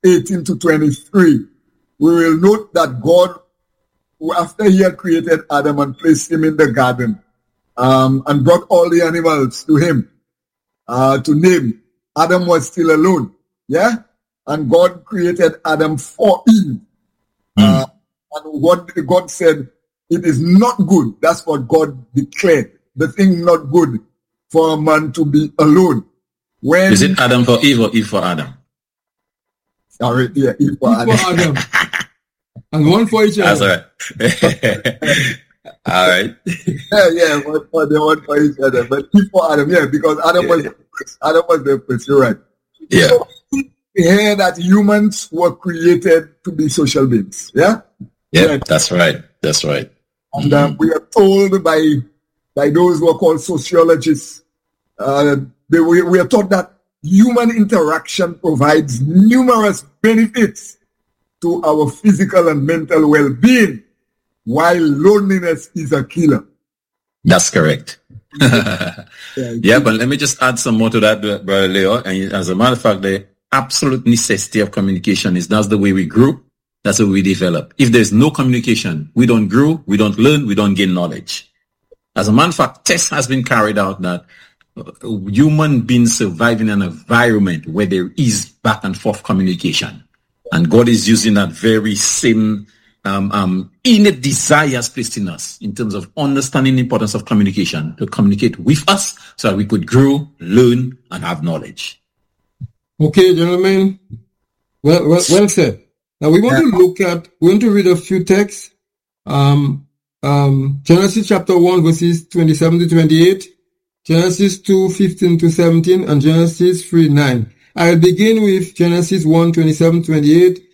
18 to 23, we will note that God, after he had created Adam and placed him in the garden, and brought all the animals to him to name, Adam was still alone. Yeah? And God created Adam for Eve. And what God said, it is not good. That's what God declared. The thing not good for a man to be alone. When is it Adam for Eve or Eve for Adam? Sorry, yeah, Eve for Adam. And one for each other. That's all right. All right. Yeah, one for each other. But Eve for Adam, yeah, because Adam was the first. Adam was the first, you're right. Yeah. So, we hear that humans were created to be social beings. Yeah? Yeah, that's right. That's right. And we are told by those who are called sociologists, we are taught that human interaction provides numerous benefits to our physical and mental well-being, while loneliness is a killer. That's correct. Yeah, but let me just add some more to that, Brother Leo. And as a matter of fact, the absolute necessity of communication is that's the way we grew, that's the way we develop. If there's no communication, we don't grow, we don't learn, we don't gain knowledge. As a matter of fact, test has been carried out that human beings survive in an environment where there is back and forth communication. And God is using that very same innate desires placed in us in terms of understanding the importance of communication to communicate with us so that we could grow, learn, and have knowledge. Okay, gentlemen. Well said. Now we want to read a few texts. Genesis chapter 1, verses 27 to 28, Genesis 2, 15 to 17, and Genesis 3, 9. I'll begin with Genesis 1, 27, 28.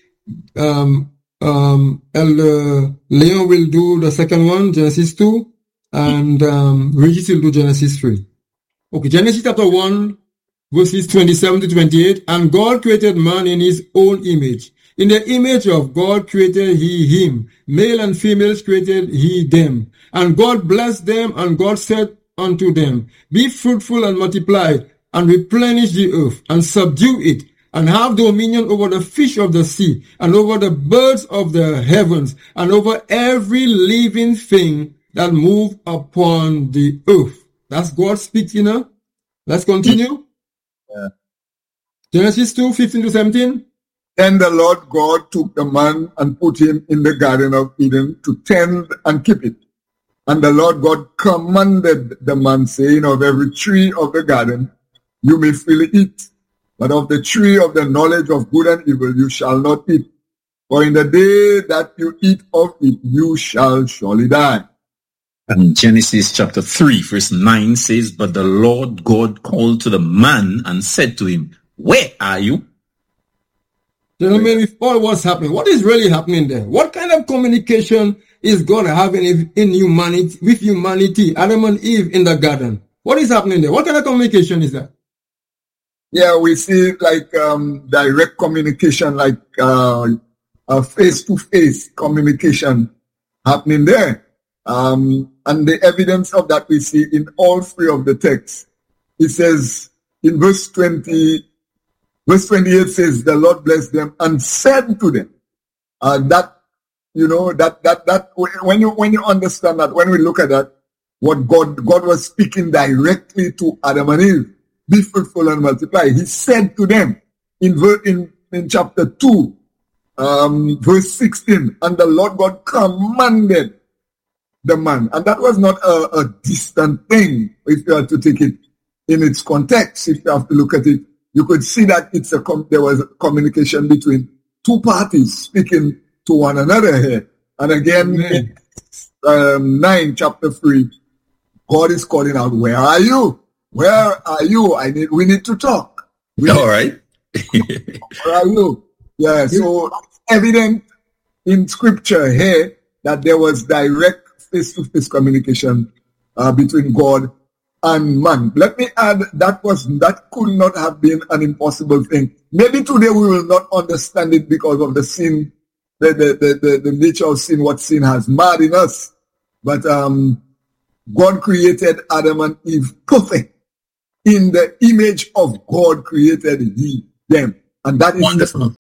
Elder Leon will do the second one, Genesis 2, and Regis will do Genesis 3. Okay, Genesis chapter 1, verses 27 to 28. And God created man in his own image. In the image of God created he him. Male and females created he them. And God blessed them, and God said unto them, be fruitful and multiply, and replenish the earth, and subdue it, and have dominion over the fish of the sea, and over the birds of the heavens, and over every living thing that move upon the earth. That's God speaking now. Let's continue. Yeah. Genesis 2, 15 to 17. Then the Lord God took the man and put him in the Garden of Eden to tend and keep it. And the Lord God commanded the man, saying, of every tree of the garden you may freely eat, but of the tree of the knowledge of good and evil you shall not eat. For in the day that you eat of it, you shall surely die. And Genesis chapter 3, verse 9 says, but the Lord God called to the man and said to him, where are you? Gentlemen, with all what's happening, what is really happening there? What kind of communication is God having in humanity, with humanity, Adam and Eve in the garden? What is happening there? What kind of communication is that? Yeah, we see like direct communication, like face-to-face communication happening there. And the evidence of that we see in all three of the texts. It says in verse 28 says, the Lord blessed them and said to them, that when you understand that, when we look at that, what God was speaking directly to Adam and Eve, be fruitful and multiply. He said to them in chapter 2, verse 16, and the Lord God commanded the man. And that was not a distant thing. If you have to take it in its context, if you have to look at it, you could see that there was a communication between two parties speaking to one another here. And again, in 9, chapter 3, God is calling out, where are you? Where are you? We need to talk. All right. Where are you? Yeah, so it's evident in scripture here that there was direct face-to-face communication between God and man. Let me add, that could not have been an impossible thing. Maybe today we will not understand it because of the sin, the nature of sin, what sin has made in us. But God created Adam and Eve perfect. In the image of God created he them. And that is wonderful.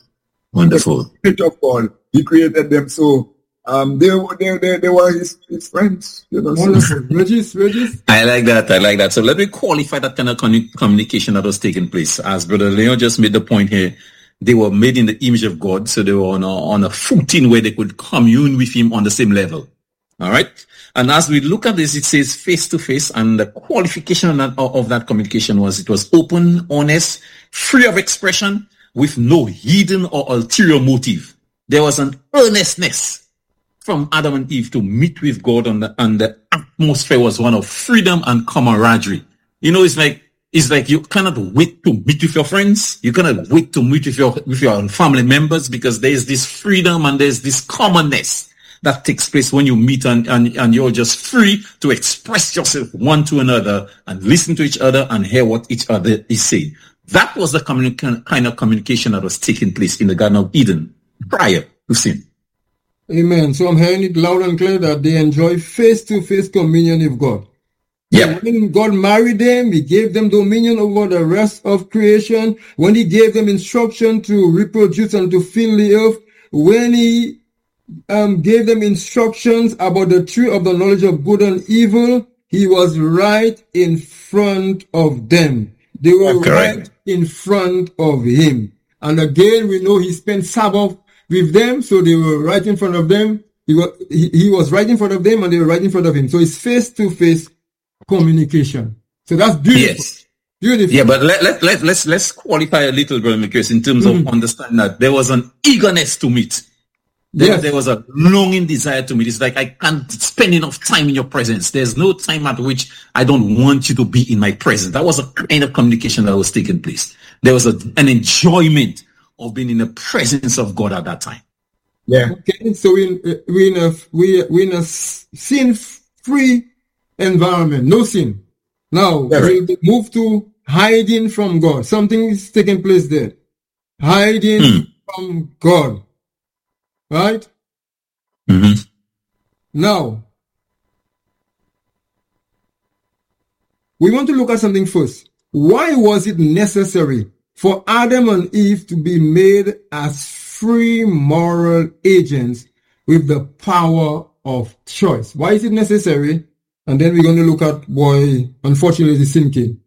Wonderful. Image of God, He created them. So they were his friends. You know. Wonderful. Regis. I like that. So let me qualify that kind of communication that was taking place. As Brother Leon just made the point here, they were made in the image of God, so they were on a footing where they could commune with Him on the same level. All right. And as we look at this, it says face to face, and the qualification of that communication was it was open, honest, free of expression, with no hidden or ulterior motive. There was an earnestness from Adam and Eve to meet with God, and the atmosphere was one of freedom and camaraderie. You know, it's like you cannot wait to meet with your friends. You cannot wait to meet with your family members, because there's this freedom and there's this commonness that takes place when you meet and you're just free to express yourself one to another and listen to each other and hear what each other is saying. That was the kind of communication that was taking place in the Garden of Eden prior to sin. Amen. So I'm hearing it loud and clear that they enjoy face-to-face communion with God. Yeah. When God married them, He gave them dominion over the rest of creation. When He gave them instruction to reproduce and to fill the earth, when He gave them instructions about the tree of the knowledge of good and evil, He was right in front of them. They were right in front of Him. And again, we know He spent Sabbath with them, so they were right in front of them. He was right in front of them, and they were right in front of Him. So it's face-to-face communication. So that's beautiful. Yes. Beautiful. Yeah, but let's qualify a little, Brother Mikhail, in terms of understanding that there was an eagerness to meet. There was a longing desire to meet. It's like, I can't spend enough time in your presence. There's no time at which I don't want you to be in my presence. That was a kind of communication that was taking place. There was an enjoyment of being in the presence of God at that time. Yeah. Okay. So we're in a sin-free environment. No sin. Now we move to hiding from God. Something is taking place there. Hiding from God. Right? Mm-hmm. Now, we want to look at something first. Why was it necessary for Adam and Eve to be made as free moral agents with the power of choice? Why is it necessary? And then we're going to look at why, unfortunately, the sin came.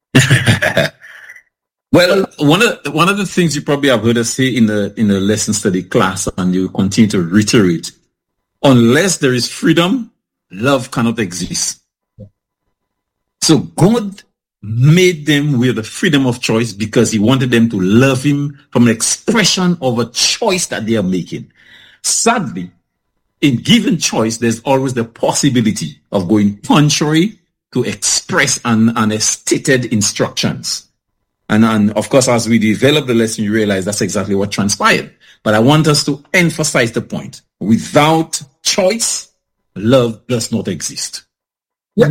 Well, one of the things you probably have heard us say in the lesson study class, and you continue to reiterate, unless there is freedom, love cannot exist. So God made them with the freedom of choice because He wanted them to love Him from an expression of a choice that they are making. Sadly, in given choice, there's always the possibility of going contrary to express and stated instructions. And of course, as we develop the lesson, you realize that's exactly what transpired. But I want us to emphasize the point. Without choice, love does not exist. Yeah.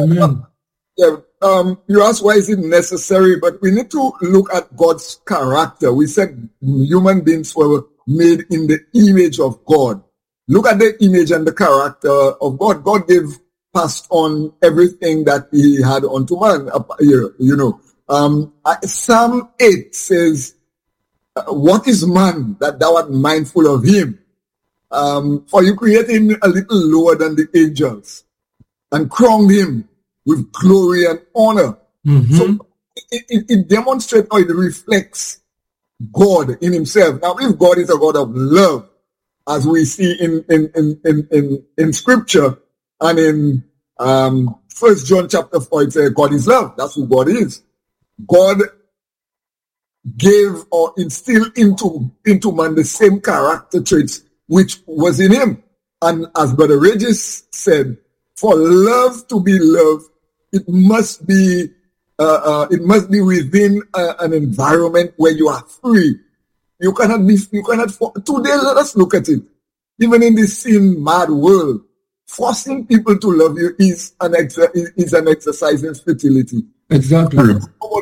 You ask why is it necessary, but we need to look at God's character. We said human beings were made in the image of God. Look at the image and the character of God. God passed on everything that He had unto man. You know. Psalm 8 says, what is man that thou art mindful of him? For you created him a little lower than the angels and crowned him with glory and honor. Mm-hmm. So it demonstrates or it reflects God in Himself. Now, if God is a God of love, as we see in Scripture, and in 1 John chapter 4, it says God is love. That's who God is. God gave or instilled into man the same character traits which was in him. And as Brother Regis said, for love to be love, it must be within an environment where you are free. You cannot. Today, let us look at it. Even in this sin-mad world, forcing people to love you is an exercise in futility. Exactly.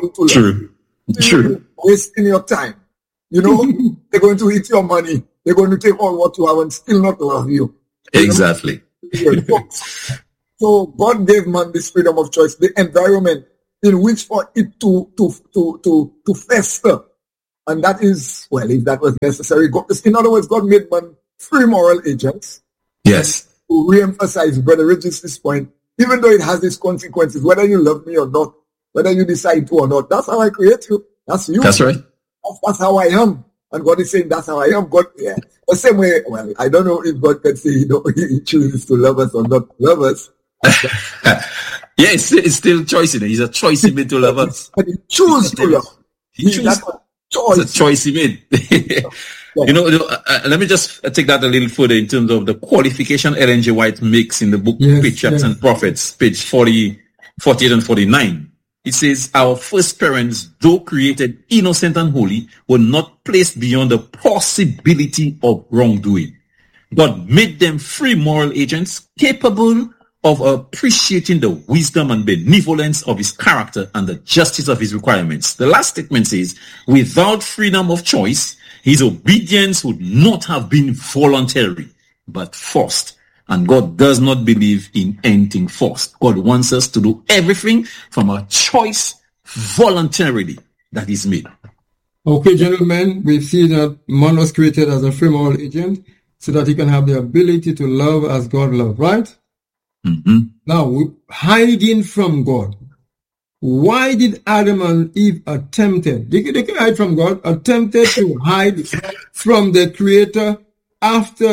True. Wasting your time. You know, they're going to eat your money. They're going to take all what you have and still not love you. Exactly. So God gave man this freedom of choice, the environment in which for it to fester. And that is, well, if that was necessary, in other words, God made man free moral agents. Yes. To re-emphasize Brother Regis' point, even though it has its consequences, whether you love me or not, whether you decide to or not, that's how I create you. That's you. That's right. That's how I am. And God is saying, that's how I am. God, yeah. The same way, well, I don't know if God can say he chooses to love us or not love us. Yeah, it's still choice in it. He's a choice he made to love us. But he chooses to love. That's a choice. It's a choice he made. Let me just take that a little further in terms of the qualification Ellen G. White makes in the book Patriarchs and Prophets, page 48 and 49. It says, our first parents, though created innocent and holy, were not placed beyond the possibility of wrongdoing. God made them free moral agents capable of appreciating the wisdom and benevolence of his character and the justice of his requirements. The last statement says, without freedom of choice, his obedience would not have been voluntary, but forced. And God does not believe in anything forced. God wants us to do everything from a choice voluntarily that is made. Okay, gentlemen, we see that man was created as a free moral agent so that he can have the ability to love as God loved, right? Mm-hmm. Now, hiding from God. Why did Adam and Eve attempted? They can hide from God, attempted to hide from the Creator after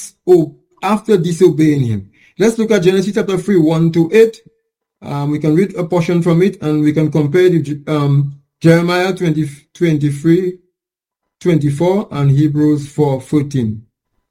disobeying him. Let's look at Genesis chapter 3, 1-8. We can read a portion from it and we can compare it to Jeremiah 23, 24 and Hebrews 4:14.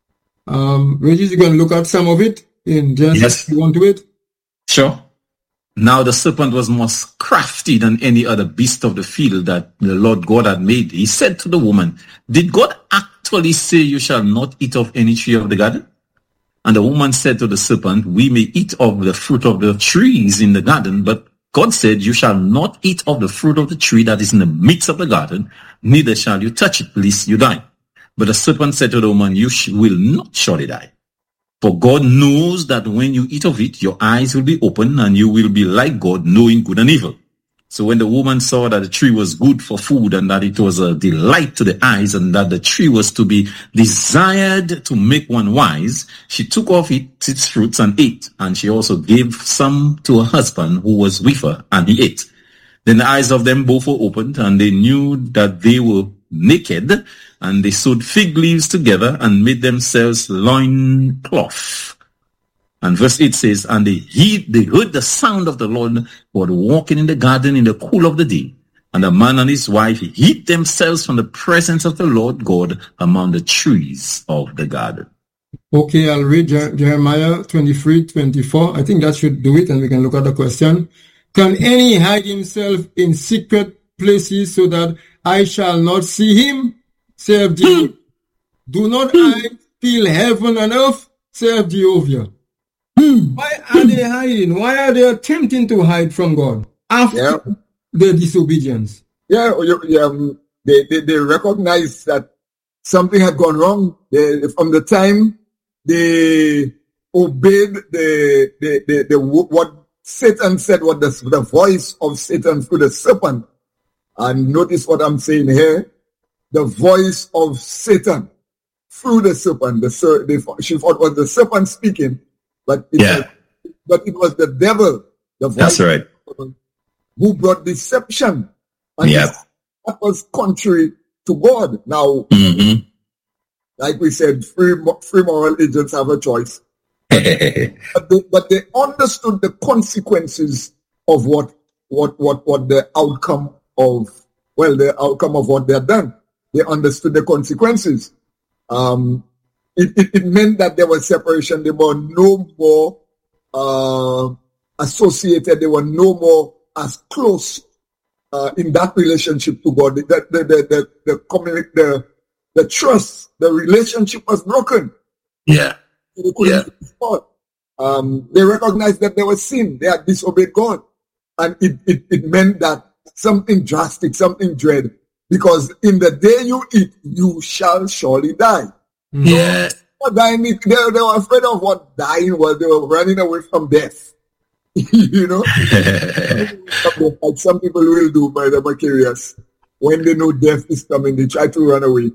Regis, you can look at some of it in Genesis 1-8. Sure. Now the serpent was more crafty than any other beast of the field that the Lord God had made. He said to the woman, did God actually say you shall not eat of any tree of the garden? And the woman said to the serpent, we may eat of the fruit of the trees in the garden, but God said, you shall not eat of the fruit of the tree that is in the midst of the garden, neither shall you touch it, lest you die. But the serpent said to the woman, you will not surely die. For God knows that when you eat of it, your eyes will be open and you will be like God, knowing good and evil. So when the woman saw that the tree was good for food and that it was a delight to the eyes and that the tree was to be desired to make one wise, she took off its fruits and ate. And she also gave some to her husband who was with her, and he ate. Then the eyes of them both were opened and they knew that they were naked, and they sewed fig leaves together and made themselves loincloth. And verse 8 says, and they heard the sound of the Lord God walking in the garden in the cool of the day. And the man and his wife hid themselves from the presence of the Lord God among the trees of the garden. Okay, I'll read Jeremiah 23:24. I think that should do it, and we can look at the question. Can any hide himself in secret places so that I shall not see him? Saith Jehovah. Do not I feel heaven and earth? Saith Jehovah. Why are they hiding? Why are they attempting to hide from God after their disobedience? They recognize that something had gone wrong. From the time they obeyed what Satan said, what the voice of Satan through the serpent. And notice what I'm saying here. The voice of Satan through the serpent. She thought it was the serpent speaking, but it was the devil, the voice. That's right. Who brought deception. And that was contrary to God. Now, like we said, free moral agents have a choice. but they understood the consequences of what the outcome of what they had done. They understood the consequences. It meant that there was separation. They were no more associated. They were no more as close in that relationship to God. The trust, the relationship was broken. Yeah. They recognized that there was sin. They had disobeyed God. And it meant that something drastic, something dread. Because in the day you eat, you shall surely die. Yeah. They were afraid of what dying was. They were running away from death. You know? Like some people will do by the Macarius. when they know death is coming, they try to run away.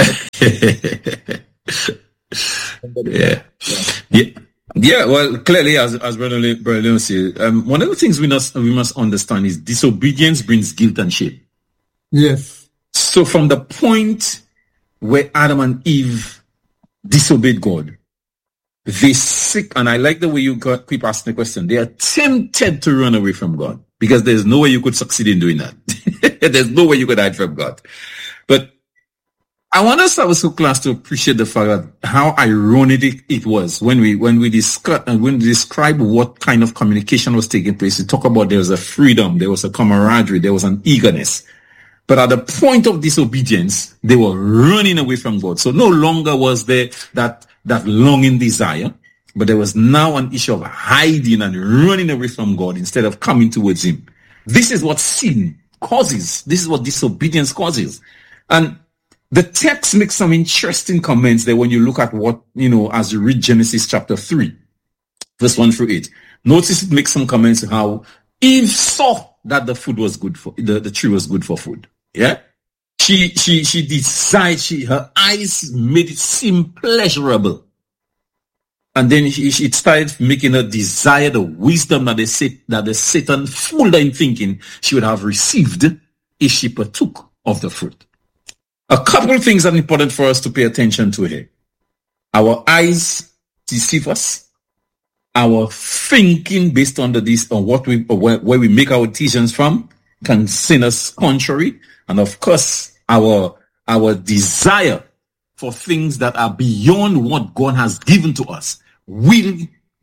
Yeah. Well, clearly, as Brother Leon said, one of the things we must understand is disobedience brings guilt and shame. Yes. So from the point where Adam and Eve disobeyed God, they seek, and I like the way you keep asking the question, they are tempted to run away from God because there's no way you could succeed in doing that. There's no way you could hide from God. But I want us as a class to appreciate the fact that how ironic it was when we describe what kind of communication was taking place. We talk about there was a freedom, there was a camaraderie, there was an eagerness. But at the point of disobedience, they were running away from God. So no longer was there that longing desire, but there was now an issue of hiding and running away from God instead of coming towards Him. This is what sin causes. This is what disobedience causes. And the text makes some interesting comments there when you look at what, as you read Genesis chapter 3, verse 1 through 8. Notice it makes some comments on how Eve saw that the food was good for, the tree was good for food. Yeah. She decided, her eyes made it seem pleasurable. And then it started making her desire the wisdom that the Satan fooled her in thinking she would have received if she partook of the fruit. A couple of things are important for us to pay attention to here. Our eyes deceive us. Our thinking based on where we make our decisions from can send us contrary. And of course, our desire for things that are beyond what God has given to us will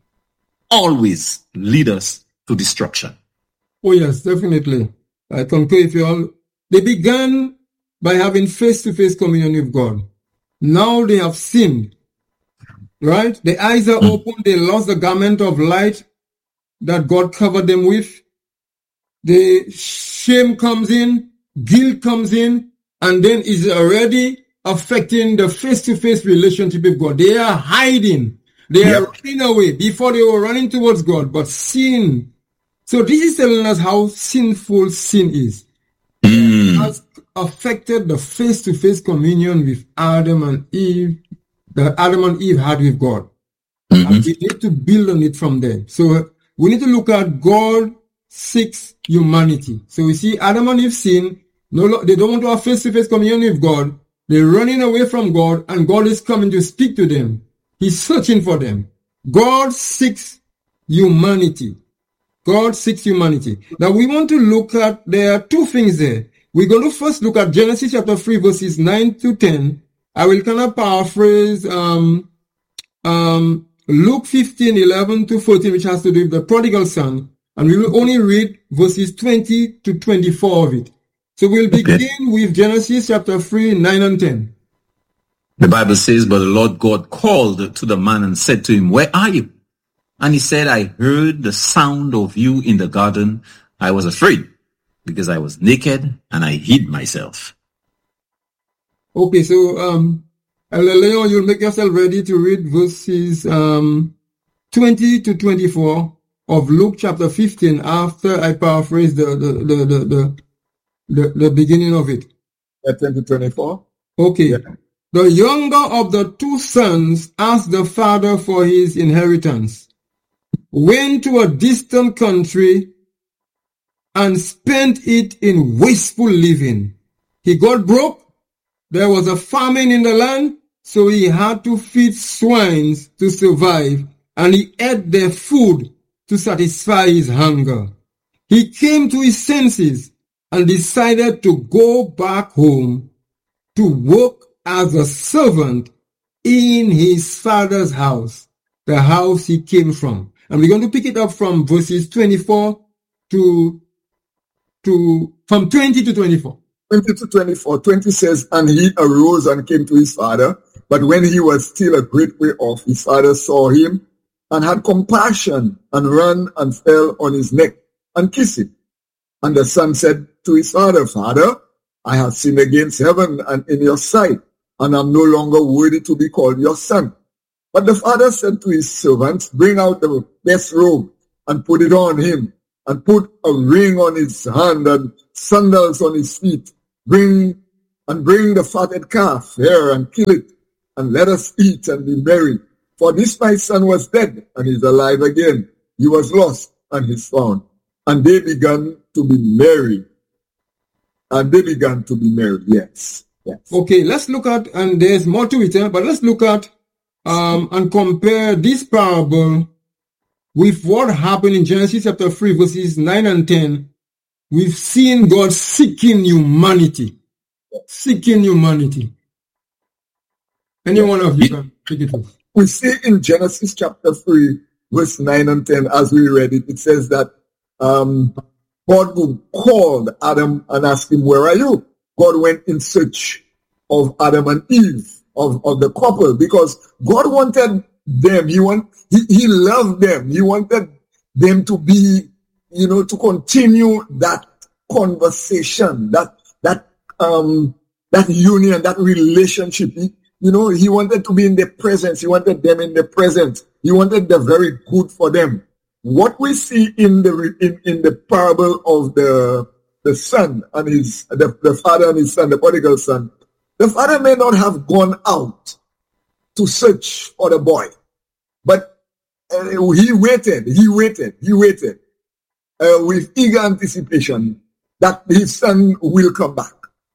always lead us to destruction. Oh yes, definitely. I concur with you all. They began by having face-to-face communion with God. Now they have sinned, right? The eyes are open. They lost the garment of light that God covered them with. The shame comes in, guilt comes in, and then is already affecting the face-to-face relationship with God. They are hiding. They are running away. Before they were running towards God, but sin. So this is telling us how sinful sin is. Has affected the face-to-face communion with Adam and Eve, that Adam and Eve had with God. And we need to build on it from there. So we need to look at God seeks humanity. So we see Adam and Eve sin. No, they don't want to have face-to-face communion with God. They're running away from God, and God is coming to speak to them. He's searching for them. God seeks humanity. God seeks humanity. Now we want to look at, there are two things there. We're going to first look at Genesis chapter 3 verses 9 to 10. I will kind of paraphrase Luke 15, 11 to 14, which has to do with the prodigal son. And we will only read verses 20 to 24 of it. So we'll begin with Genesis chapter 3, 9 and 10. The Bible says, but the Lord God called to the man and said to him, where are you? And he said, I heard the sound of you in the garden. I was afraid because I was naked and I hid myself. Okay, so Leon, you'll make yourself ready to read verses 20 to 24 of Luke chapter 15 after I paraphrase the beginning of it. 10 to 24? Okay. Yeah. The younger of the two sons asked the father for his inheritance, went to a distant country, and spent it in wasteful living. He got broke. There was a famine in the land, so he had to feed swines to survive, and he ate their food to satisfy his hunger. He came to his senses and decided to go back home to work as a servant in his father's house, the house he came from. And we're going to pick it up from verses 24 from 20 to 24. 20 to 24. 20 says, and he arose and came to his father. But when he was still a great way off, his father saw him and had compassion and ran and fell on his neck and kissed him. And the son said to his father, Father, I have sinned against heaven and in your sight, and am no longer worthy to be called your son. But the father said to his servants, bring out the best robe and put it on him, and put a ring on his hand and sandals on his feet. bring the fatted calf here and kill it, and let us eat and be merry. For this my son was dead, and is alive again. He was lost, and is found. And they began to be merry. Yes. Okay, let's look at, and there's more to it, but let's look at and compare this parable with what happened in Genesis chapter 3, verses 9 and 10. We've seen God seeking humanity. Seeking humanity. Any one of you can take it off. We see in Genesis chapter 3, verse 9 and 10, as we read it, it says that God called Adam and asked him, where are you? God went in search of Adam and Eve, of the couple, because God wanted them. He loved them. He wanted them to be, to continue that conversation, that union, that relationship. He wanted to be in their presence. He wanted them in their presence. He wanted the very good for them. What we see in the parable of the son and the father and his son, the prodigal son, the father may not have gone out to search for the boy, but he waited with eager anticipation that his son will come back,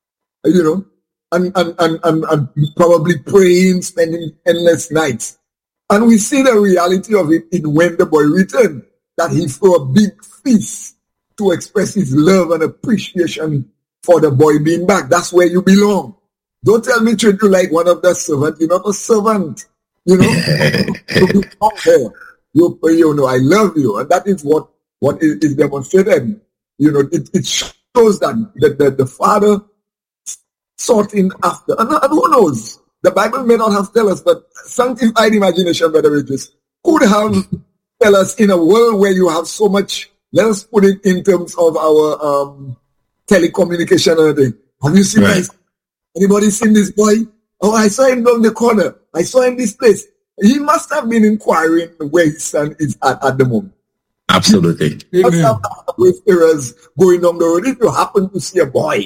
and probably praying, spending endless nights. And we see the reality of it in when the boy returned, that he threw a big feast to express his love and appreciation for the boy being back. That's where you belong. Don't tell me treat you like one of the servants. You're not a servant. You belong here. I love you. And that is what is demonstrated. It shows that the father sought in after. And who knows? The Bible may not have tell us, but sanctified imagination, Brother Regis, could have tell us in a world where you have so much. Let us put it in terms of our telecommunication and everything. Have you seen this? Anybody seen this boy? Oh, I saw him down the corner. I saw him this place. He must have been inquiring where his son is at the moment. Absolutely. He must have errors going down the road. If you happen to see a boy,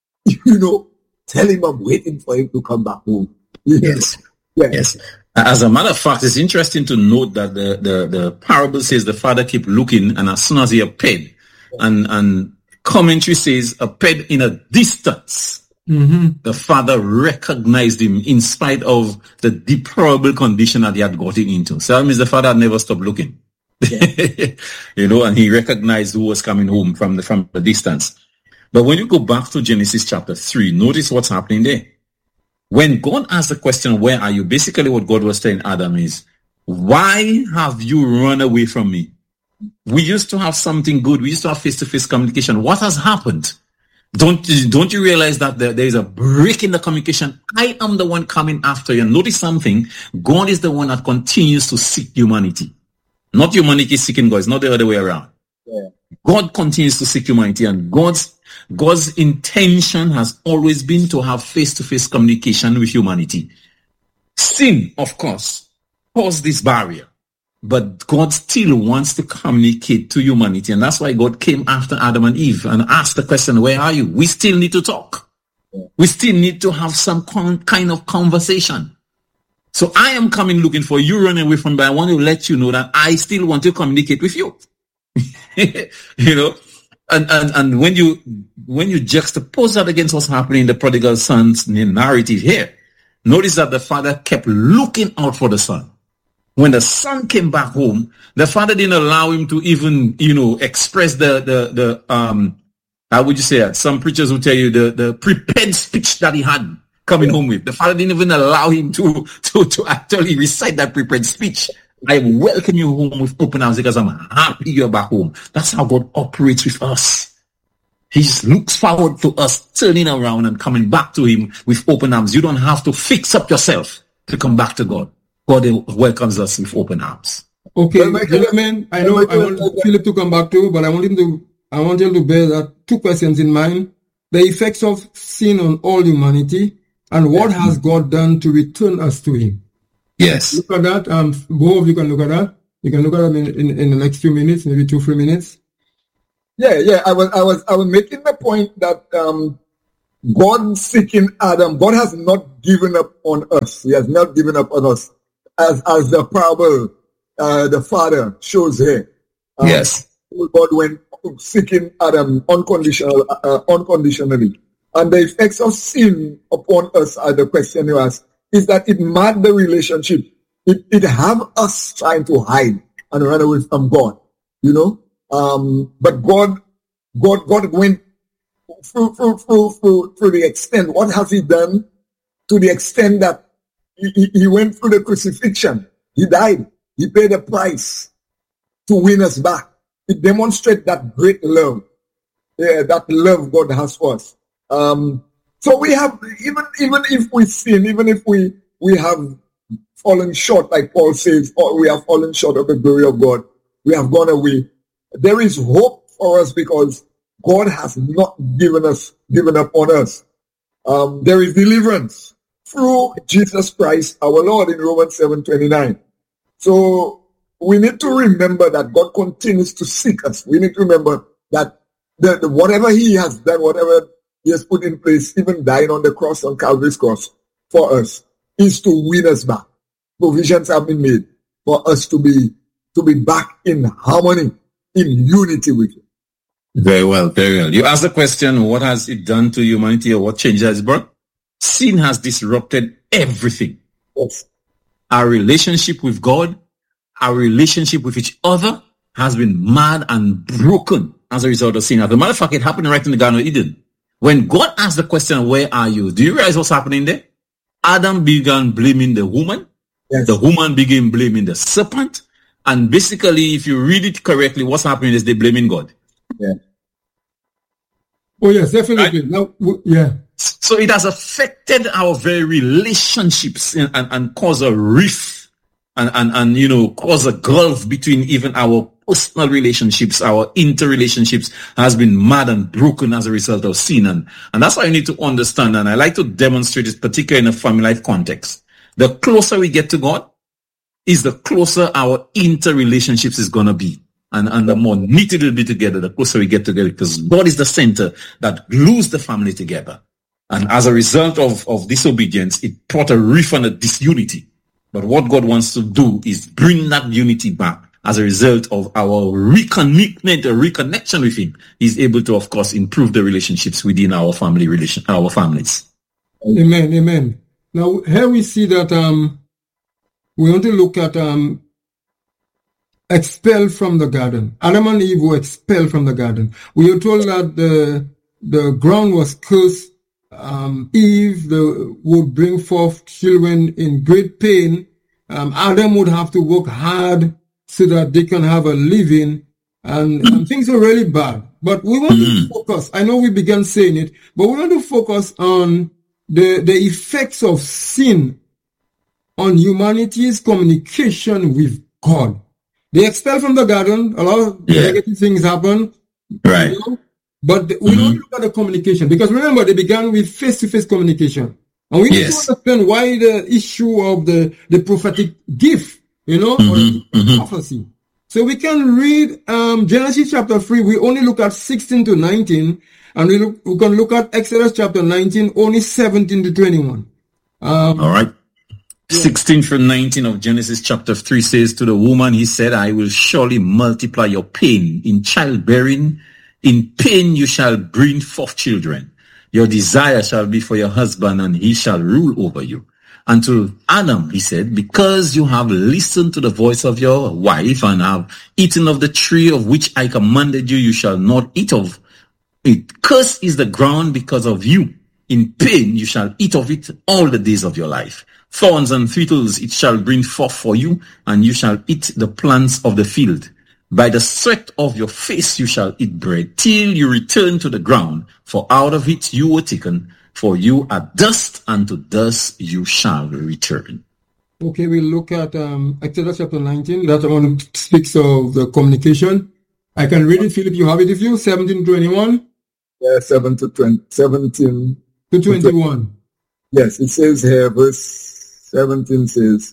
tell him I'm waiting for him to come back home. Yes. As a matter of fact, it's interesting to note that the parable says the father kept looking, and as soon as he appeared, and commentary says appeared in a distance, the father recognized him in spite of the deplorable condition that he had gotten into. So that means the father had never stopped looking. And he recognized who was coming home from the distance. But when you go back to Genesis chapter 3, notice what's happening there. When God asked the question, where are you? Basically what God was telling Adam is, why have you run away from me? We used to have something good. We used to have face-to-face communication. What has happened? Don't you realize that there is a break in the communication? I am the one coming after you. Notice something. God is the one that continues to seek humanity. Not humanity seeking God. It's not the other way around. Yeah. God continues to seek humanity, and God's intention has always been to have face-to-face communication with humanity. Sin, of course, caused this barrier, but God still wants to communicate to humanity, and that's why God came after Adam and Eve and asked the question, where are you? We still need to talk. We still need to have some kind of conversation. So I am coming looking for you, running away from me, but I want to let you know that I still want to communicate with you. And when you juxtapose that against what's happening in the prodigal son's narrative here, notice that the father kept looking out for the son. When the son came back home, the father didn't allow him to even, express the how would you say that? Some preachers will tell you the prepared speech that he had coming home with. The father didn't even allow him to actually recite that prepared speech. I welcome you home with open arms because I'm happy you're back home. That's how God operates with us. He just looks forward to us turning around and coming back to him with open arms. You don't have to fix up yourself to come back to God. God welcomes us with open arms. Okay, gentlemen, I want Philip to come back too, but I want him to bear that two questions in mind. The effects of sin on all humanity, and what has God done to return us to him? Yes. Look at that. Both of you can look at that. You can look at them in the next few minutes, maybe 2-3 minutes. Yeah. I was making the point that God seeking Adam, God has not given up on us. He has not given up on us. As the parable, the father shows here. Yes. God went seeking Adam unconditionally. And the effects of sin upon us, are the question you ask, is that it marred the relationship. It have us trying to hide and run away from God, you know. But God went through the extent. What has He done? To the extent that He went through the crucifixion. He died. He paid a price to win us back. It demonstrates that great love, that love God has for us. So we have, even if we sin, even if we have fallen short, like Paul says, or we have fallen short of the glory of God, we have gone away. There is hope for us because God has not given up on us. There is deliverance through Jesus Christ, our Lord, in Romans 7:29. So we need to remember that God continues to seek us. We need to remember that whatever He has done, whatever He has put in place, even dying on the cross, on Calvary's cross for us, is to win us back. Provisions have been made for us to be back in harmony, in unity with Him. Very well, very well. You asked the question, what has it done to humanity, or what changes has it brought? Sin has disrupted everything. Yes. Our relationship with God, our relationship with each other has been marred and broken as a result of sin. As a matter of fact, it happened right in the Garden of Eden. When God asked the question, where are you? Do you realize what's happening there? Adam began blaming the woman. Yes. The woman began blaming the serpent. And basically, if you read it correctly, what's happening is they're blaming God. Yeah. Oh, yes, definitely. Right? Now, yeah. So it has affected our very relationships and caused a rift and you know, cause a gulf between even our personal relationships. Our interrelationships has been marred and broken as a result of sin. And that's why you need to understand, and I like to demonstrate this particularly in a family life context. The closer we get to God is the closer our interrelationships is going to be. And the more knitted we'll be together, the closer we get together, because God is the center that glues the family together. And as a result of disobedience, it brought a rift and a disunity. But what God wants to do is bring that unity back. As a result of our recommitment, a reconnection with Him, He's able to, of course, improve the relationships within our our families. Amen, amen. Now, here we see that we want to look at expelled from the garden. Adam and Eve were expelled from the garden. We are told that the ground was cursed. Eve would bring forth children in great pain. Adam would have to work hard so that they can have a living, and things are really bad. But we want to focus. I know we began saying it, but we want to focus on the effects of sin on humanity's communication with God. They expelled from the garden. A lot of negative things happen. Right. You know? But we don't look at the communication, because remember, they began with face-to-face communication. And we need to understand why the issue of the prophetic gift, you know, or prophecy. So we can read Genesis chapter 3. We only look at 16 to 19. And we can look at Exodus chapter 19, only 17 to 21. All right. 16 from 19 of Genesis chapter 3 says, to the woman, He said, I will surely multiply your pain in childbearing. In pain you shall bring forth children. Your desire shall be for your husband, and he shall rule over you. And to Adam, He said, because you have listened to the voice of your wife and have eaten of the tree of which I commanded you, you shall not eat of it. Cursed is the ground because of you. In pain you shall eat of it all the days of your life. Thorns and thistles it shall bring forth for you, and you shall eat the plants of the field. By the sweat of your face you shall eat bread, till you return to the ground, for out of it you were taken, for you are dust, and to dust you shall return. Okay, we'll look at Exodus chapter 19. That one speaks of the communication. I can read it, Philip. You have it with you? 17 to 21? Yeah, 17 to 21. Yes, it says here, verse 17 says,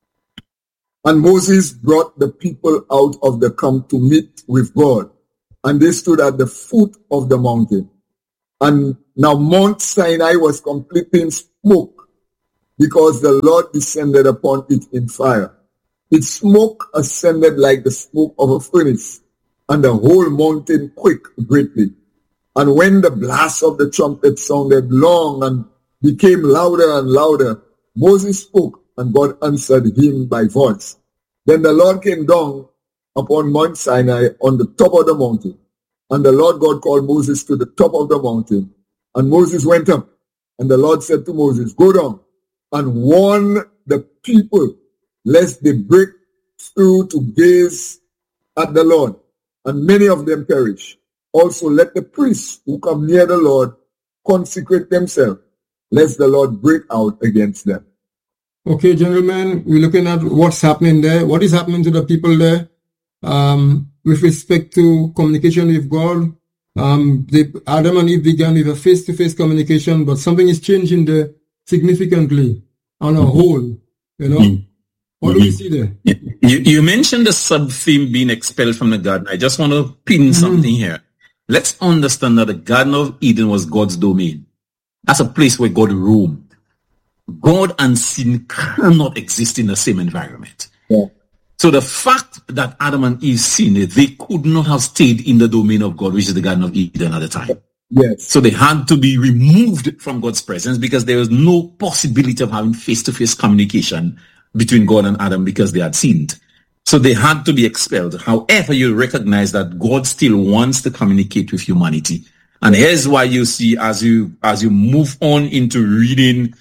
and Moses brought the people out of the camp to meet with God, and they stood at the foot of the mountain. And now Mount Sinai was completely in smoke because the Lord descended upon it in fire. Its smoke ascended like the smoke of a furnace, and the whole mountain quaked greatly. And when the blast of the trumpet sounded long and became louder and louder, Moses spoke, and God answered him by voice. Then the Lord came down upon Mount Sinai on the top of the mountain. And the Lord God called Moses to the top of the mountain. And Moses went up. And the Lord said to Moses, go down and warn the people, lest they break through to gaze at the Lord, and many of them perish. Also let the priests who come near the Lord consecrate themselves, lest the Lord break out against them. Okay, gentlemen, we're looking at what's happening there. What is happening to the people there with respect to communication with God? Adam and Eve began with a face-to-face communication, but something is changing there significantly on a whole, you know. What do we see there? You mentioned the sub-theme being expelled from the garden. I just want to pin something here. Let's understand that the Garden of Eden was God's domain. That's a place where God roamed. God and sin cannot exist in the same environment. Yeah. So the fact that Adam and Eve sinned, they could not have stayed in the domain of God, which is the Garden of Eden at the time. Yes. So they had to be removed from God's presence because there was no possibility of having face-to-face communication between God and Adam because they had sinned. So they had to be expelled. However, you recognize that God still wants to communicate with humanity. And here's why you see as you move on into reading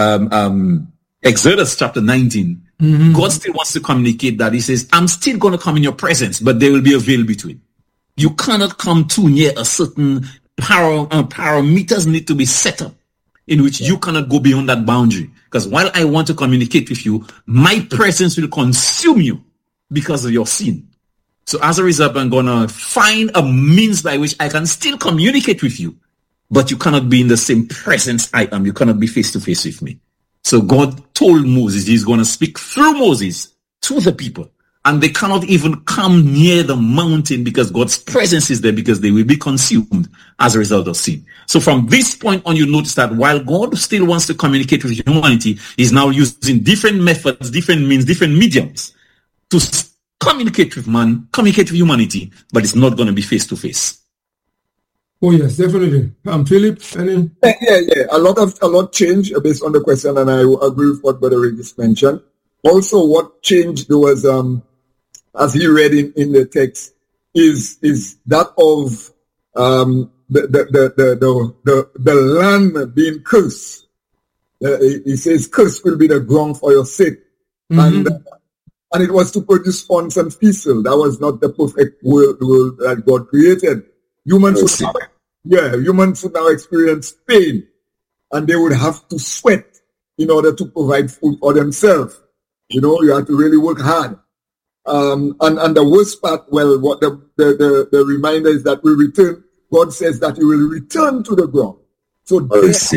Exodus chapter 19, God still wants to communicate that. He says, I'm still going to come in your presence, but there will be a veil between. You cannot come too near a certain parameters need to be set up in which you cannot go beyond that boundary. Because while I want to communicate with you, my presence will consume you because of your sin. So as a result, I'm going to find a means by which I can still communicate with you, but you cannot be in the same presence I am. You cannot be face to face with me. So God told Moses he's going to speak through Moses to the people. And they cannot even come near the mountain because God's presence is there, because they will be consumed as a result of sin. So from this point on, you notice that while God still wants to communicate with humanity, he's now using different methods, different means, different mediums to communicate with man, communicate with humanity, but it's not going to be face to face. Oh yes, definitely. Philip, any? Yeah. A lot changed based on the question, and I agree with what Brother Ray just mentioned. Also, what changed was, as he read in the text, is that of the land being cursed. He says, "Cursed will be the ground for your sake," and it was to produce thorns and thistles. That was not the perfect world that God created. Humans would now experience pain, and they would have to sweat in order to provide food for themselves. You know, you have to really work hard. And the worst part, well, what the reminder is that we return. God says that you will return to the ground. So death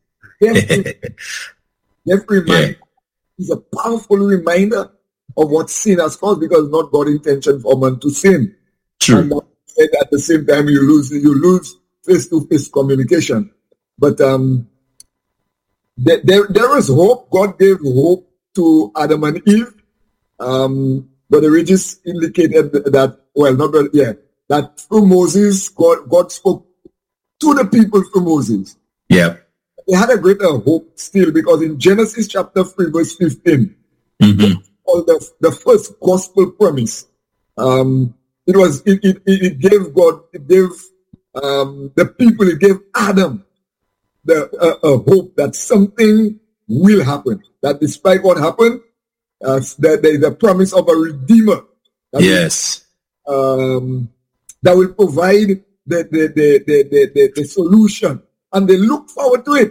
reminder is a powerful reminder of what sin has caused, because not God's intention for man to sin. True. And at the same time, you lose face-to-face communication. But there is hope. God gave hope to Adam and Eve. But the Regis indicated that, that through Moses, God spoke to the people through Moses. Yeah. They had a greater hope still, because in Genesis chapter 3, verse 15, the first gospel promise, it gave the people, it gave Adam a hope that something will happen. That despite what happened, there is a promise of a redeemer. That will provide the solution, and they look forward to it.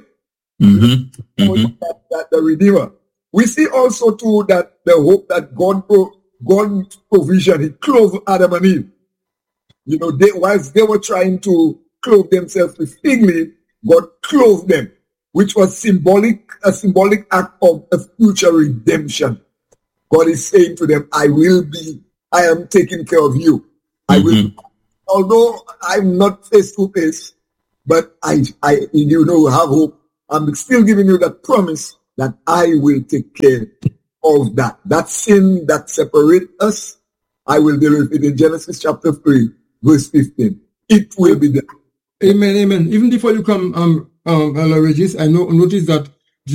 That the redeemer. We see also too that the hope that God's provision, he clothed Adam and Eve. You know, whilst they were trying to clothe themselves with fig leaf, God clothed them, which was a symbolic act of a future redemption. God is saying to them, I am taking care of you. I will, although I'm not face to face, but you know, have hope. I'm still giving you that promise that I will take care of that. That sin that separates us, I will deal with it in Genesis chapter 3, verse 15. It will be done. Amen, amen. Even before you come, Regis, I noticed that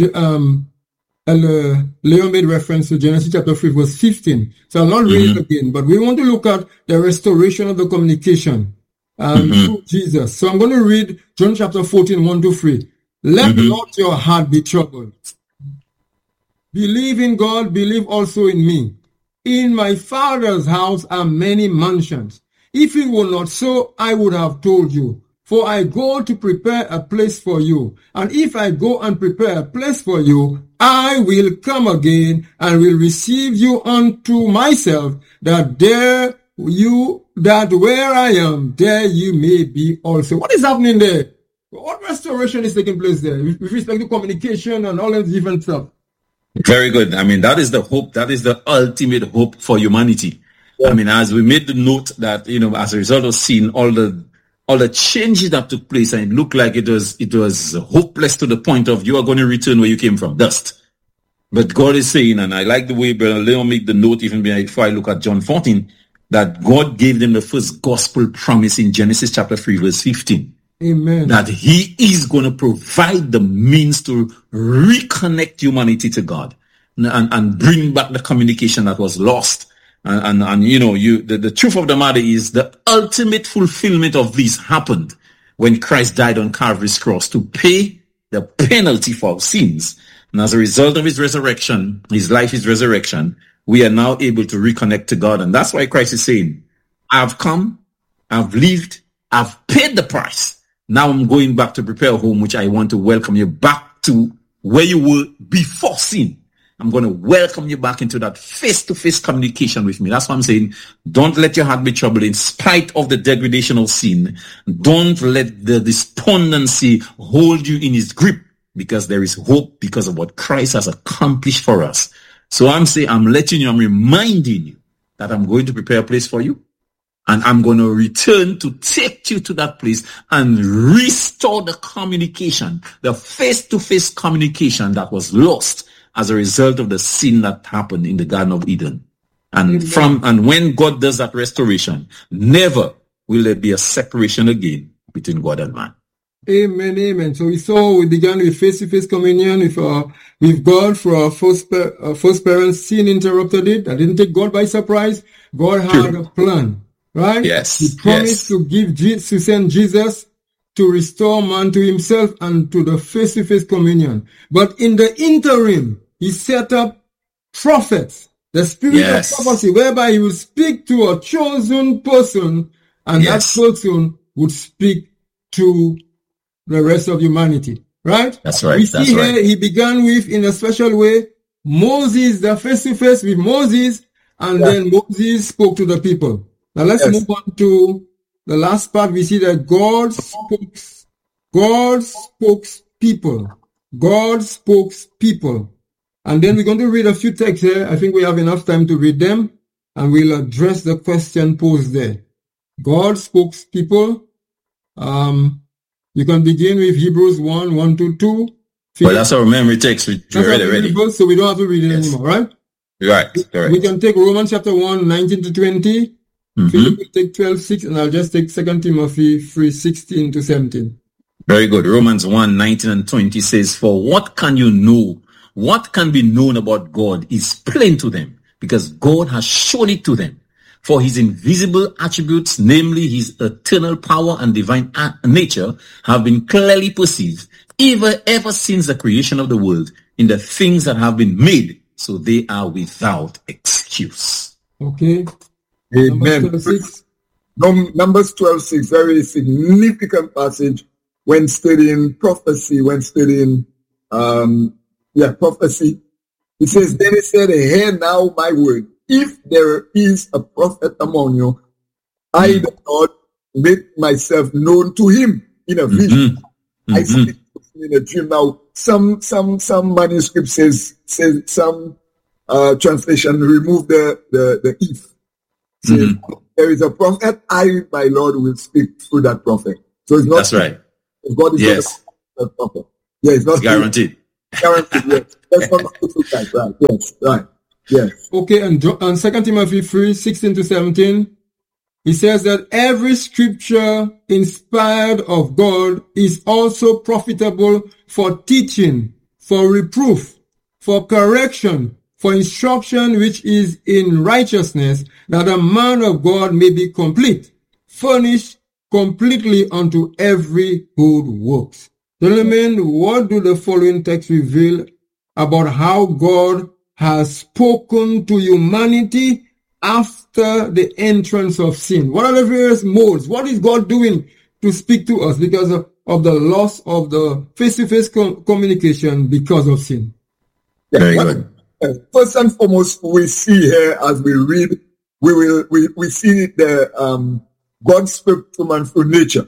Leo made reference to Genesis chapter 3, verse 15. So I'll not read it again, but we want to look at the restoration of the communication through Jesus. So I'm going to read John chapter 14, 1-3. Let not your heart be troubled. Believe in God, believe also in me. In my Father's house are many mansions. If it were not so, I would have told you. For I go to prepare a place for you. And if I go and prepare a place for you, I will come again and will receive you unto myself, that where I am, there you may be also. What is happening there? What restoration is taking place there with respect to communication and all that different stuff? Very good. I mean, that is the hope. That is the ultimate hope for humanity. Yeah. I mean, as we made the note that, you know, as a result of seeing all the changes that took place, and it looked like it was hopeless to the point of you are going to return where you came from, dust. But God is saying, and I like the way Brother Leon made the note even before I look at John 14, that God gave them the first gospel promise in Genesis chapter 3, verse 15. Amen. That he is going to provide the means to reconnect humanity to God and bring back the communication that was lost. And you know, the truth of the matter is the ultimate fulfillment of this happened when Christ died on Calvary's cross to pay the penalty for our sins. And as a result of his resurrection, his life, his resurrection, we are now able to reconnect to God. And that's why Christ is saying, I've come, I've lived, I've paid the price. Now I'm going back to prepare a home, which I want to welcome you back to where you were before sin. I'm going to welcome you back into that face-to-face communication with me. That's why I'm saying, don't let your heart be troubled in spite of the degradation of sin. Don't let the despondency hold you in his grip, because there is hope because of what Christ has accomplished for us. So I'm reminding you that I'm going to prepare a place for you. And I'm going to return to take you to that place and restore the communication, the face-to-face communication that was lost as a result of the sin that happened in the Garden of Eden. And when God does that restoration, never will there be a separation again between God and man. Amen, amen. So we began with face-to-face communion with God for our first parents. Sin interrupted it. I didn't take God by surprise. God had a plan. Right? Yes. He promised to send Jesus to restore man to himself and to the face-to-face communion. But in the interim, he set up prophets, the spirit of prophecy, whereby he will speak to a chosen person, and that person would speak to the rest of humanity. Right? That's right. We see here he began with, in a special way, Moses, the face-to-face with Moses, and then Moses spoke to the people. Now let's move on to the last part. We see that God spoke people. And then we're going to read a few texts here. I think we have enough time to read them, and we'll address the question posed there. God spoke people. You can begin with Hebrews 1:1-2. Well, that's our memory text. We read it already. So we don't have to read it anymore, right? Right. Correct. We can take Romans chapter 1, 19-20. Philip will take 12:6, and I'll just take 2 Timothy 3:16-17. Very good. Romans 1, 19 and 20 says, for what can you know? What can be known about God is plain to them, because God has shown it to them. For his invisible attributes, namely his eternal power and divine nature, have been clearly perceived, ever since the creation of the world, in the things that have been made, so they are without excuse. Okay. Amen. Numbers 12:6, very significant passage when studying prophecy, prophecy. It says, then he said, hear now my word. If there is a prophet among you, I, the Lord, make myself known to him in a vision. I speak in a dream. Now, some manuscript says some translation remove the if. Says, there is a prophet, I, my Lord, will speak through that prophet. So it's not. That's right. God is yes. not a prophet. Yeah, it's not guaranteed. Guaranteed, yes. That's not right. Yes, right. Yes. Okay, and 2 Timothy 3:16-17, he says that every scripture inspired of God is also profitable for teaching, for reproof, for correction, for instruction which is in righteousness, that a man of God may be complete, furnished completely unto every good works. Gentlemen, what do the following texts reveal about how God has spoken to humanity after the entrance of sin? What are the various modes? What is God doing to speak to us because of the loss of the face-to-face communication because of sin? Yeah, very good. First and foremost, we see here as we read, we see the God spoke to man through nature.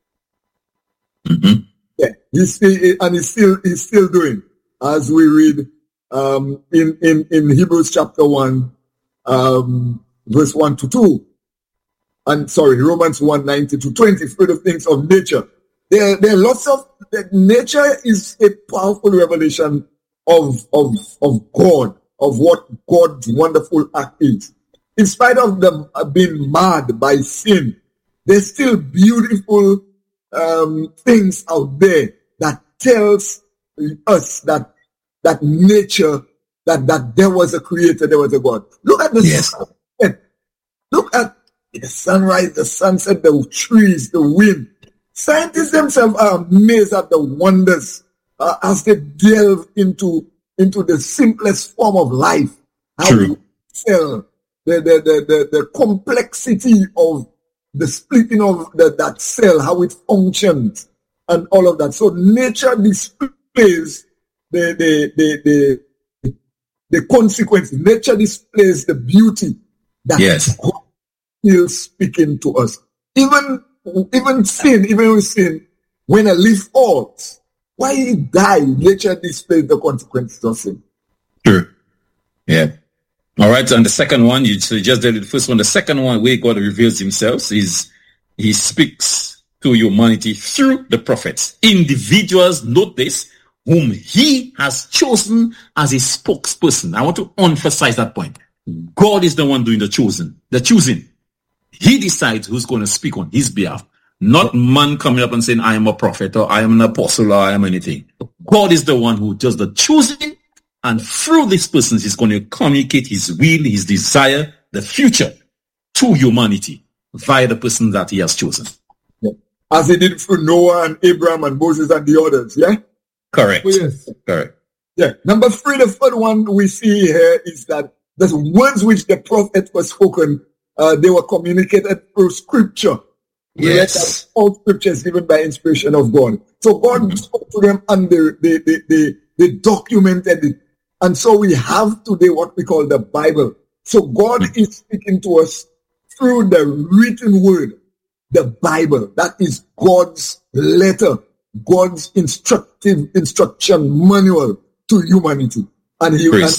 Mm-hmm. Yeah, he's still doing, as we read in Hebrews chapter 1, verse 1-2, and Romans 1:19-20, through the things of nature. There are lots of nature is a powerful revelation of God, of what God's wonderful act is. In spite of them being marred by sin, there's still beautiful things out there that tells us that nature, that there was a creator, there was a God. Look at the sun. Look at the sunrise, the sunset, the trees, the wind. Scientists themselves are amazed at the wonders as they delve into the simplest form of life. How we tell the complexity of the splitting of that cell, how it functions, and all of that. So nature displays the consequences. Nature displays the beauty that God is speaking to us. Even with sin, when a leaf falls, why it die? Nature displays the consequences of sin. True. Yeah. All right. And the second one, you just did the first one. The second one, where God reveals himself, is he speaks to humanity through the prophets. Individuals, note this, whom he has chosen as a spokesperson. I want to emphasize that point. God is the one doing the choosing. He decides who's going to speak on his behalf. Not man coming up and saying, I am a prophet, or I am an apostle, or I am anything. God is the one who does the choosing, and through this person, he's going to communicate his will, his desire, the future to humanity via the person that he has chosen. Yeah. As he did through Noah and Abraham and Moses and the others, yeah? Correct. Oh, yes. Correct. Yeah. Number 3, the third one we see here is that the words which the prophet was spoken, they were communicated through scripture. Yes. All scriptures given by inspiration of God. So God spoke to them and they documented it. And so we have today what we call the Bible. So God is speaking to us through the written word, the Bible. That is God's letter, God's instruction manual to humanity. And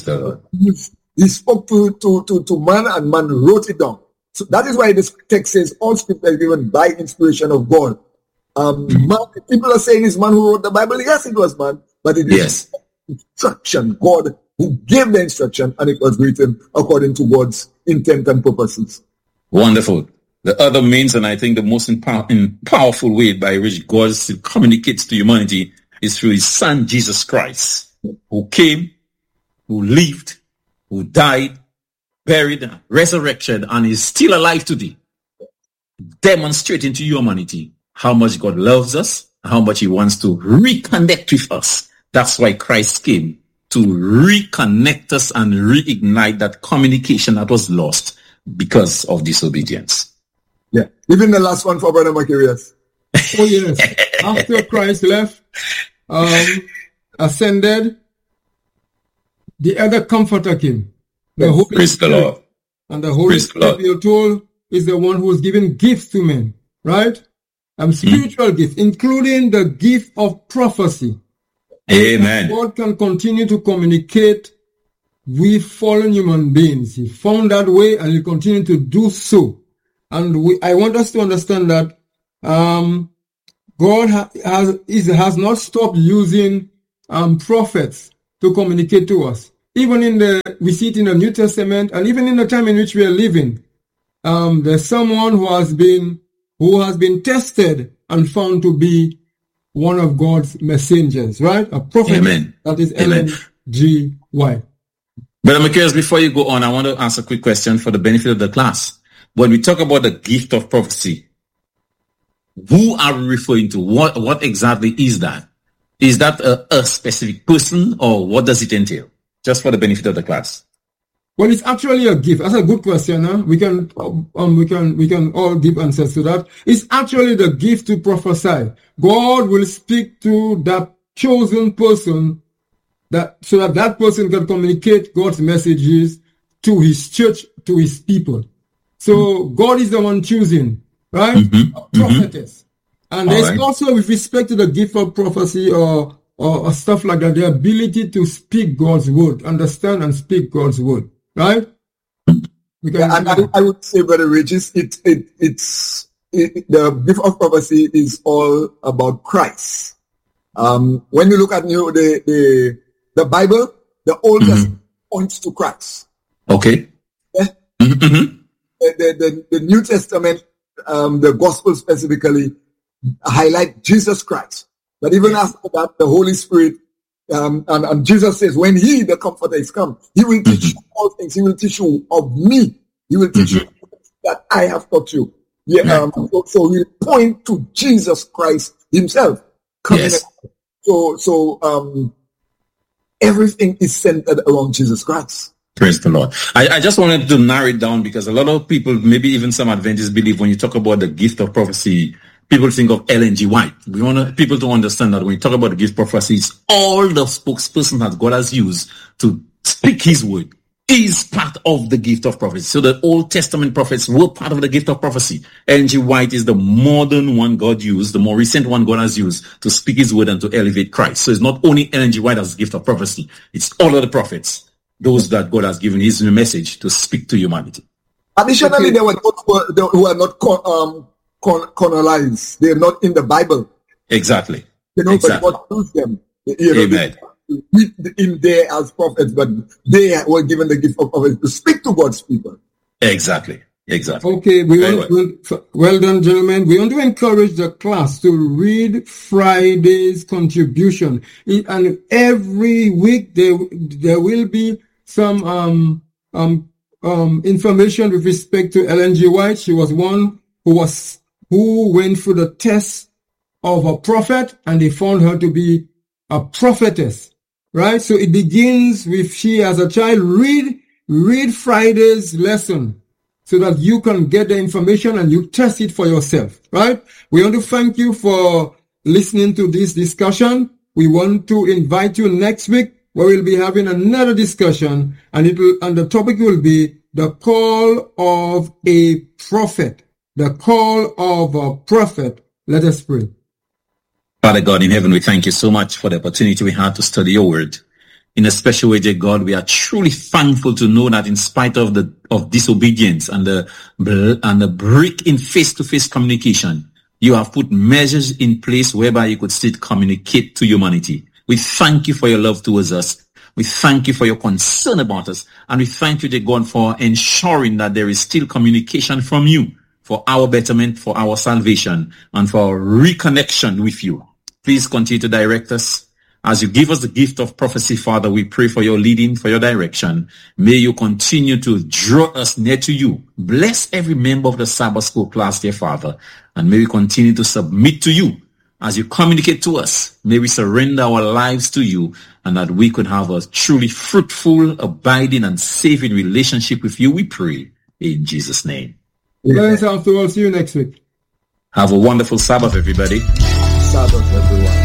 he spoke to man, and man wrote it down. So that is why this text says all scripture is given by inspiration of God. Man, people are saying it's man who wrote the Bible. Yes, it was man, but it is instruction. God who gave the instruction, and it was written according to God's intent and purposes. Wonderful. The other means, and I think the most powerful way by which God communicates to humanity, is through his son, Jesus Christ, who came, who lived, who died, buried, resurrected, and is still alive today, demonstrating to humanity how much God loves us, how much he wants to reconnect with us. That's why Christ came, to reconnect us and reignite that communication that was lost because of disobedience. Yeah. Even the last one for Brother Macarius. Oh, yes. After Christ left, ascended, the other comforter came. The Holy Praise the Lord. And the Holy Spirit, we are told, is the one who is giving gifts to men, right? Spiritual gifts, including the gift of prophecy. Amen. God can continue to communicate with fallen human beings. He found that way, and he continue to do so. And I want us to understand that God has not stopped using prophets to communicate to us. Even we see it in the New Testament, and even in the time in which we are living, there's someone who has been tested and found to be one of God's messengers, right? A prophet. Amen. That is Ellen G. White. But I'm curious, before you go on, I want to ask a quick question for the benefit of the class. When we talk about the gift of prophecy, who are we referring to? What exactly is that? Is that a specific person, or what does it entail? Just for the benefit of the class. Well, it's actually a gift. That's a good question. Huh? We can all give answers to that. It's actually the gift to prophesy. God will speak to that chosen person so that person can communicate God's messages to his church, to his people. So God is the one choosing, right? A prophetess. And there's also, with respect to the gift of prophecy or stuff like that, the ability to speak God's word, understand and speak God's word, right? I would say, Brother Regis, the gift of prophecy is all about Christ. When you look at the Bible, the Old Testament points to Christ. Okay. Yeah? The New Testament, the Gospel specifically, highlight Jesus Christ. But even after that, the Holy Spirit, and Jesus says, when He, the Comforter, is come, He will teach you all things. He will teach you of me. He will teach you that I have taught you. Yeah. So He will point to Jesus Christ Himself. Yes. So everything is centered around Jesus Christ. Praise the Lord. I just wanted to narrow it down, because a lot of people, maybe even some Adventists, believe when you talk about the gift of prophecy, people think of Ellen G. White. We want people to understand that when you talk about the gift of prophecy, it's all the spokesperson that God has used to speak His word is part of the gift of prophecy. So the Old Testament prophets were part of the gift of prophecy. Ellen G. White is the modern one God used, the more recent one God has used to speak His word and to elevate Christ. So it's not only Ellen G. White as the gift of prophecy. It's all of the prophets, those that God has given His message to speak to humanity. Additionally, there were those who are not colonized. They are not in the Bible. Exactly. But God used them. Amen. In there as prophets, but they were given the gift of prophecy to speak to God's people. Exactly. Okay, well done, gentlemen. We want to encourage the class to read Friday's contribution, and every week there will be some information with respect to Ellen G. White. She was one who went through the test of a prophet, and they found her to be a prophetess. Right? So it begins with she as a child. Read Friday's lesson so that you can get the information and you test it for yourself. Right? We want to thank you for listening to this discussion. We want to invite you next week where we'll be having another discussion, and the topic will be the call of a prophet. The call of a prophet. Let us pray. Father God in heaven, we thank you so much for the opportunity we had to study your word. In a special way, dear God, we are truly thankful to know that in spite of disobedience and the break in face-to-face communication, you have put measures in place whereby you could still communicate to humanity. We thank you for your love towards us. We thank you for your concern about us. And we thank you, dear God, for ensuring that there is still communication from you for our betterment, for our salvation, and for our reconnection with you. Please continue to direct us. As you give us the gift of prophecy, Father, we pray for your leading, for your direction. May you continue to draw us near to you. Bless every member of the Sabbath School class, dear Father, and may we continue to submit to you. As you communicate to us, may we surrender our lives to you, and that we could have a truly fruitful, abiding, and saving relationship with you, we pray. In Jesus' name. Thanks, after all. See you next week. Have a wonderful Sabbath, everybody. Sabbath, everyone.